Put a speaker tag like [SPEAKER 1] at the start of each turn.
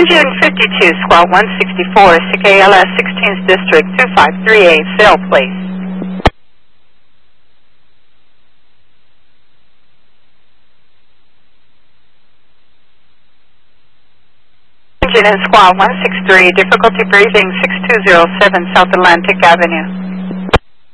[SPEAKER 1] Engine 52, squawk 164, CKLS 16th District, 2538, sail please. Engine in squawk 163, difficulty breathing 6207 South Atlantic Avenue.